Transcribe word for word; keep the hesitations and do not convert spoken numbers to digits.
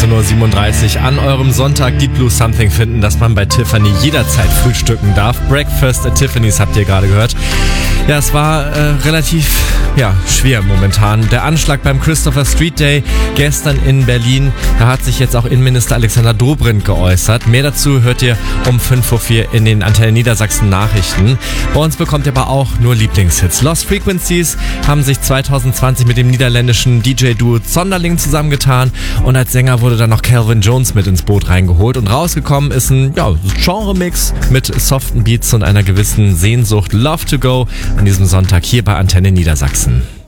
achtzehn Uhr siebenunddreißig an eurem Sonntag Deep Blue Something finden, das man bei Tiffany jederzeit frühstücken darf. Breakfast at Tiffany's habt ihr gerade gehört. Ja, es war äh, relativ ja, schwer momentan. Der Anschlag beim Christopher Street Day gestern in Berlin, da hat sich jetzt auch Innenminister Alexander Dobrindt geäußert. Mehr dazu hört ihr um fünf vor vier in den Antenne Niedersachsen Nachrichten. Bei uns bekommt ihr aber auch nur Lieblingshits. Lost Frequencies haben sich zwanzig zwanzig mit dem niederländischen D J-Duo Zonderling zusammengetan und als Sänger wurde dann noch Calvin Jones mit ins Boot reingeholt und rausgekommen ist ein ja, Genre-Mix mit soften Beats und einer gewissen Sehnsucht. Love to Go an diesem Sonntag hier bei Antenne Niedersachsen.